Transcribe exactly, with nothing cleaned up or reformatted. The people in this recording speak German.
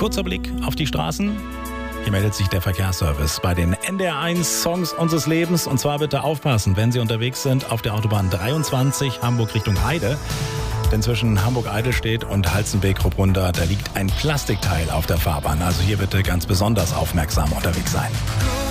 kurzer Blick auf die Straßen. Hier meldet sich der Verkehrsservice bei den N D R eins Songs unseres Lebens. Und zwar bitte aufpassen, wenn Sie unterwegs sind auf der Autobahn dreiundzwanzig Hamburg Richtung Heide. Denn zwischen Hamburg-Eidelstedt und Halzenbeek-Rupprunder, da liegt ein Plastikteil auf der Fahrbahn. Also hier bitte ganz besonders aufmerksam unterwegs sein.